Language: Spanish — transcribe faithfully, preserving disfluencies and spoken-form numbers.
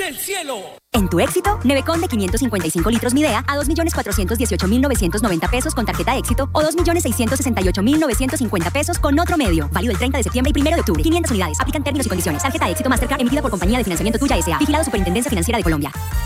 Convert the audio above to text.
del cielo. En tu éxito, Nevecon de quinientos cincuenta y cinco litros Midea a dos millones cuatrocientos dieciocho mil novecientos noventa pesos con tarjeta éxito o dos millones seiscientos sesenta y ocho mil novecientos cincuenta pesos con otro medio. Válido el treinta de septiembre y primero de octubre. quinientas unidades. Aplican términos y condiciones. Tarjeta éxito Mastercard emitida por Compañía de Financiamiento Tuya S A. Vigilado Superintendencia Financiera de Colombia.